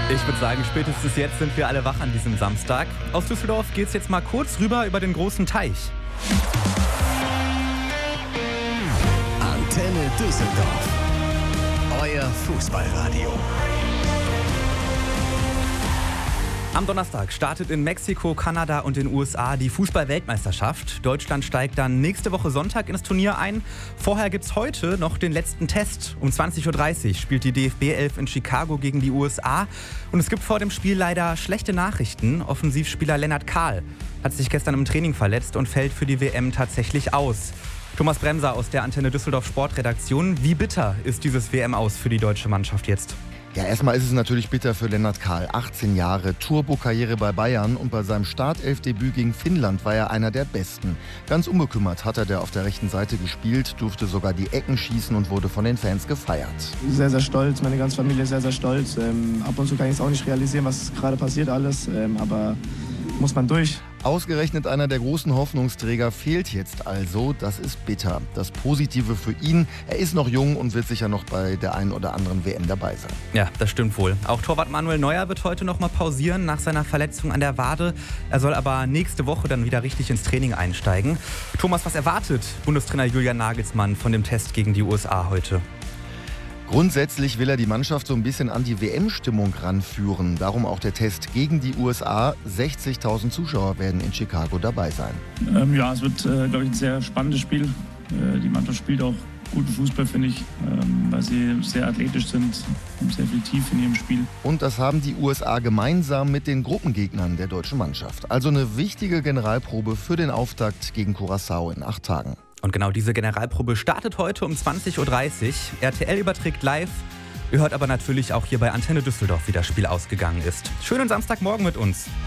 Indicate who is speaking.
Speaker 1: Ich würde sagen, spätestens jetzt sind wir alle wach an diesem Samstag. Aus Düsseldorf geht's jetzt mal kurz rüber über den großen Teich.
Speaker 2: Antenne Düsseldorf. Euer Fußballradio.
Speaker 1: Am Donnerstag startet in Mexiko, Kanada und den USA die Fußball-Weltmeisterschaft. Deutschland steigt dann nächste Woche Sonntag ins Turnier ein. Vorher gibt's heute noch den letzten Test. Um 20.30 Uhr spielt die DFB 11 in Chicago gegen die USA. Und es gibt vor dem Spiel leider schlechte Nachrichten. Offensivspieler Lennart Kahl hat sich gestern im Training verletzt und fällt für die WM tatsächlich aus. Thomas Bremser aus der Antenne Düsseldorf Sportredaktion. Wie bitter ist dieses WM-Aus für die deutsche Mannschaft jetzt?
Speaker 3: Ja, erstmal ist es natürlich bitter für Lennart Kahl. 18 Jahre, Turbo-Karriere bei Bayern und bei seinem Startelfdebüt gegen Finnland war er einer der Besten. Ganz unbekümmert hat er auf der rechten Seite gespielt, durfte sogar die Ecken schießen und wurde von den Fans gefeiert.
Speaker 4: Sehr, sehr stolz, meine ganze Familie ist sehr, sehr stolz. Ab und zu kann ich es auch nicht realisieren, was gerade passiert alles, aber muss man durch.
Speaker 3: Ausgerechnet einer der großen Hoffnungsträger fehlt jetzt also. Das ist bitter. Das Positive für ihn, er ist noch jung und wird sicher noch bei der einen oder anderen WM dabei sein.
Speaker 1: Ja, das stimmt wohl. Auch Torwart Manuel Neuer wird heute noch mal pausieren nach seiner Verletzung an der Wade. Er soll aber nächste Woche dann wieder richtig ins Training einsteigen. Thomas, was erwartet Bundestrainer Julian Nagelsmann von dem Test gegen die USA heute?
Speaker 3: Grundsätzlich will er die Mannschaft so ein bisschen an die WM-Stimmung ranführen. Darum auch der Test gegen die USA. 60.000 Zuschauer werden in Chicago dabei sein.
Speaker 5: Ja, es wird, glaube ich, ein sehr spannendes Spiel. Die Mannschaft spielt auch guten Fußball, finde ich, weil sie sehr athletisch sind und sehr viel tief in ihrem Spiel.
Speaker 3: Und das haben die USA gemeinsam mit den Gruppengegnern der deutschen Mannschaft. Also eine wichtige Generalprobe für den Auftakt gegen Curaçao in 8 Tagen.
Speaker 1: Und genau diese Generalprobe startet heute um 20.30 Uhr. RTL überträgt live. Ihr hört aber natürlich auch hier bei Antenne Düsseldorf, wie das Spiel ausgegangen ist. Schönen Samstagmorgen mit uns.